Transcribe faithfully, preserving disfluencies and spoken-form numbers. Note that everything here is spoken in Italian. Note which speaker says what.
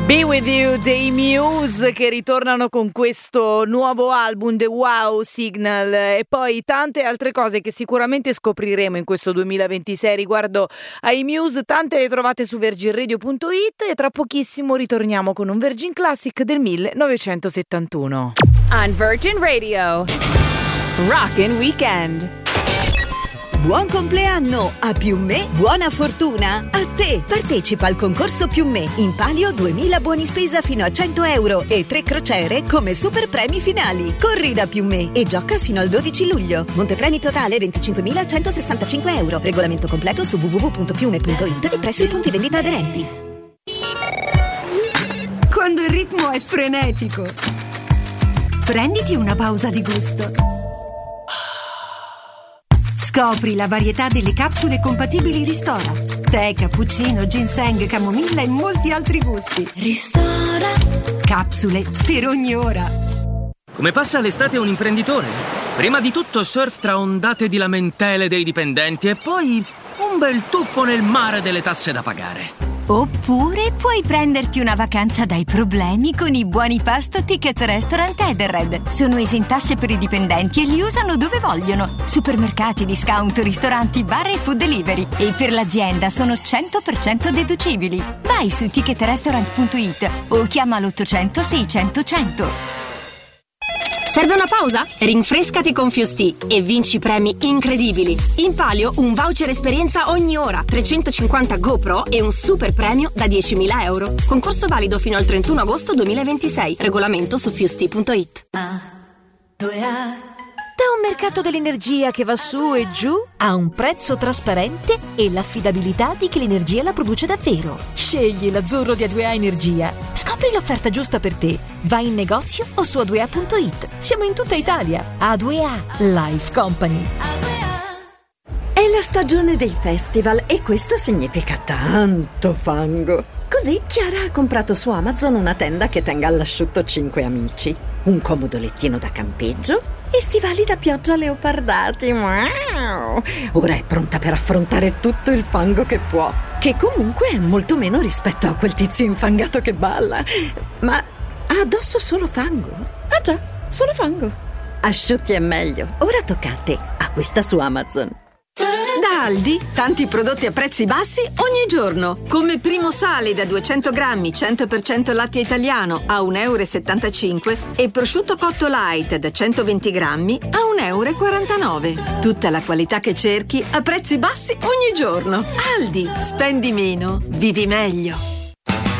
Speaker 1: Be With You dei Muse, che ritornano con questo nuovo album The Wow Signal, e poi tante altre cose che sicuramente scopriremo in questo duemilaventisei riguardo ai Muse. Tante le trovate su virgin radio punto it e tra pochissimo ritorniamo con un Virgin Classic del millenovecentosettantuno.
Speaker 2: On Virgin Radio, Rockin' Weekend.
Speaker 3: Buon compleanno! A Più Me, buona fortuna! A te! Partecipa al concorso Più Me, in palio duemila buoni spesa fino a cento euro e tre crociere come super premi finali. Corri da Più Me e gioca fino al dodici luglio. Montepremi totale venticinquemilacentosessantacinque euro. Regolamento completo su w w w punto piume punto it e presso i punti vendita aderenti.
Speaker 4: Quando il ritmo è frenetico, prenditi una pausa di gusto. Scopri la varietà delle capsule compatibili Ristora. Tè, cappuccino, ginseng, camomilla e molti altri gusti. Ristora. Capsule per ogni ora.
Speaker 5: Come passa l'estate un imprenditore? Prima di tutto surf tra ondate di lamentele dei dipendenti e poi un bel tuffo nel mare delle tasse da pagare.
Speaker 6: Oppure puoi prenderti una vacanza dai problemi con i buoni pasto Ticket Restaurant Edenred. Sono esentasse per i dipendenti e li usano dove vogliono. Supermercati, discount, ristoranti, bar e food delivery. E per l'azienda sono cento per cento deducibili. Vai su ticket restaurant punto it o chiama l'ottocento seicento cento.
Speaker 7: Serve una pausa? Rinfrescati con Fusti e vinci premi incredibili. In palio un voucher esperienza ogni ora, trecentocinquanta GoPro e un super premio da diecimila euro. Concorso valido fino al trentuno agosto duemilaventisei. Regolamento su fusti punto it.
Speaker 8: Da un mercato dell'energia che va su e giù a un prezzo trasparente e l'affidabilità di chi l'energia la produce davvero. Scegli l'azzurro di A due A Energia. Scopri l'offerta giusta per te. Vai in negozio o su a due a punto it. Siamo in tutta Italia. A due A Life Company.
Speaker 3: È la stagione dei festival e questo significa tanto fango. Così Chiara ha comprato su Amazon una tenda che tenga all'asciutto cinque amici, un comodo lettino da campeggio e stivali da pioggia leopardati. Wow! Ora è pronta per affrontare tutto il fango che può, che comunque è molto meno rispetto a quel tizio infangato che balla. Ma ha addosso solo fango? Ah già, solo fango. Asciutti è meglio. Ora tocca a te. Acquista su Amazon.
Speaker 4: Da Aldi, tanti prodotti a prezzi bassi ogni giorno. Come Primo Sale da duecento grammi, cento per cento latte italiano a un euro e settantacinque e prosciutto cotto light da centoventi grammi a un euro e quarantanove. Tutta la qualità che cerchi a prezzi bassi ogni giorno. Aldi, spendi meno, vivi meglio.